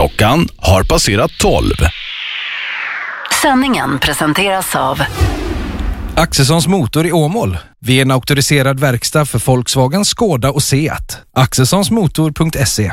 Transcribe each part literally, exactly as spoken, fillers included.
Klockan har passerat tolv. Sändningen presenteras av Axelssons Motor i Åmål. Vi är en auktoriserad verkstad för Volkswagen, Skoda och Seat. axelssonsmotor punkt se.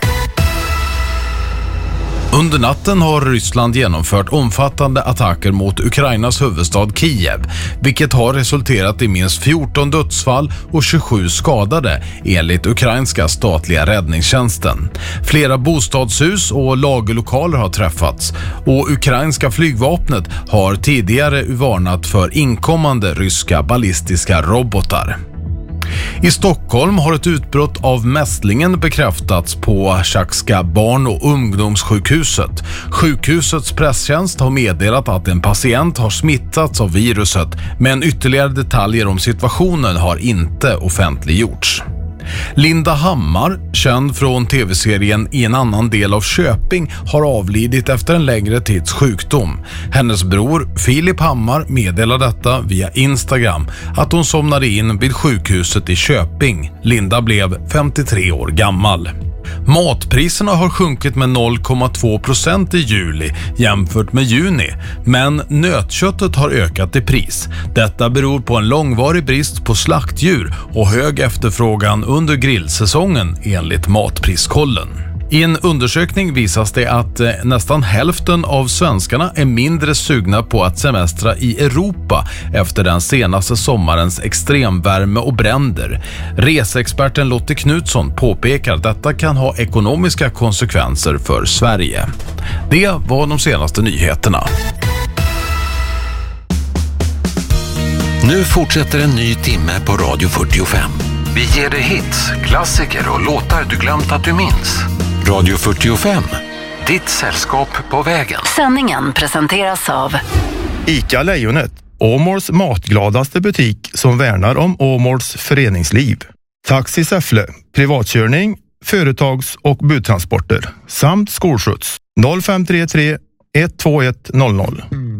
Under natten har Ryssland genomfört omfattande attacker mot Ukrainas huvudstad Kiev, vilket har resulterat i minst fjorton dödsfall och tjugosju skadade, enligt ukrainska statliga räddningstjänsten. Flera bostadshus och lagerlokaler har träffats, och ukrainska flygvapnet har tidigare varnat för inkommande ryska ballistiska robotar. I Stockholm har ett utbrott av mässlingen bekräftats på Tjackska barn- och ungdomssjukhuset. Sjukhusets presstjänst har meddelat att en patient har smittats av viruset, men ytterligare detaljer om situationen har inte offentliggjorts. Linda Hammar, känd från tv-serien I en annan del av Köping, har avlidit efter en längre tids sjukdom. Hennes bror Filip Hammar meddelade detta via Instagram, att hon somnade in vid sjukhuset i Köping. Linda blev femtiotre år gammal. Matpriserna har sjunkit med noll komma två procent i juli jämfört med juni, men nötköttet har ökat i pris. Detta beror på en långvarig brist på slaktdjur och hög efterfrågan under grillsäsongen, enligt Matpriskollen. I en undersökning visas det att eh, nästan hälften av svenskarna är mindre sugna på att semestra i Europa efter den senaste sommarens extremvärme och bränder. Reseexperten Lotte Knutsson påpekar att detta kan ha ekonomiska konsekvenser för Sverige. Det var de senaste nyheterna. Nu fortsätter en ny timme på Radio fyrtiofem. Vi ger dig hits, klassiker och låtar du glömt att du minns. Radio fyrtiofem, ditt sällskap på vägen. Sändningen presenteras av ICA Lejonet, Åmåls matgladaste butik som värnar om Åmåls föreningsliv. Taxi Säffle, privatkörning, företags- och budtransporter samt skolskjuts. noll fem tre tre ett två ett noll noll.